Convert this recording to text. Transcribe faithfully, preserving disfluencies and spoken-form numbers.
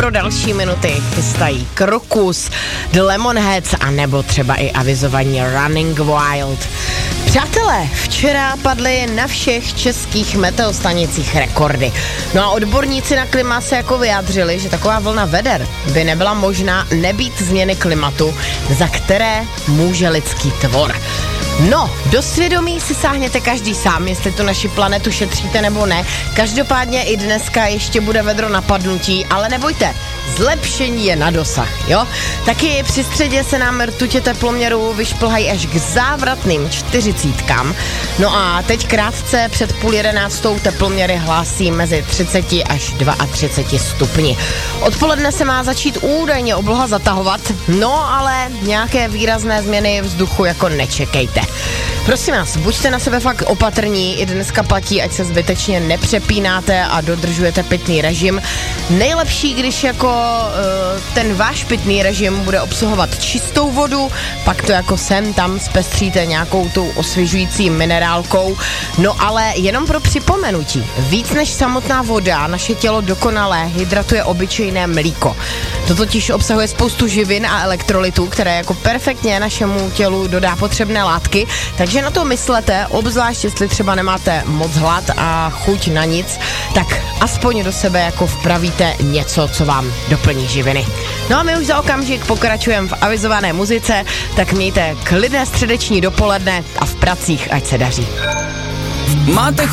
pro další minuty chystají Krokus, The Lemonheads a nebo třeba i avizovaní Running Wild. Přátelé, včera padly na všech českých meteostanicích rekordy. No a odborníci na klima se jako vyjádřili, že taková vlna veder by nebyla možná nebýt změny klimatu, za které může lidský tvor. No, do svědomí si sáhněte každý sám, jestli tu naši planetu šetříte nebo ne. Každopádně i dneska ještě bude vedro napadnutí, ale nebojte, zlepšení je na dosah, jo? Taky při středě se nám rtutě teploměru vyšplhají až k závratným čtyřicítkám. No a teď krátce před půl jedenáctou teploměry hlásí mezi třicet až třicet dva stupni. Odpoledne se má začít údajně obloha zatahovat, no ale nějaké výrazné změny vzduchu jako nečekejte. Prosím vás, buďte na sebe fakt opatrní, i dneska platí, ať se zbytečně nepřepínáte a dodržujete pitný režim. Nejlepší, když jako uh, ten váš pitný režim bude obsahovat čistou vodu, pak to jako sem tam zpestříte nějakou tou osvěžující minerálkou. No ale jenom pro připomenutí, víc než samotná voda naše tělo dokonale hydratuje obyčejné mlíko. To totiž obsahuje spoustu živin a elektrolytů, které jako perfektně našemu tělu dodá potřebné látky, takže na to myslete, obzvlášť jestli třeba nemáte moc hlad a chuť na nic, tak aspoň do sebe jako vpravíte něco, co vám doplní živiny. No a my už za okamžik pokračujeme v avizované muzice, tak mějte klidné středeční dopoledne a v pracích ať se daří. Máte